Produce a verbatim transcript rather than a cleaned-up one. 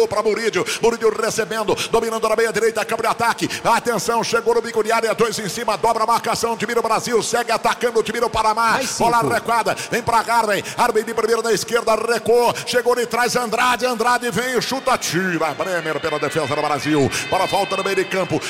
para Murídio, Murídio recebendo, dominando na meia direita, câmbio de ataque, atenção, chegou no bico de área, dois em cima, dobra a marcação, time do Brasil, segue atacando o time do Paraná, bola recuada, vem pra Garden, Arben de primeiro da esquerda, recuou, chegou de trás, Andrade, Andrade vem, chuta, tira, Bremer pela defesa do Brasil, para volta no meio de campo,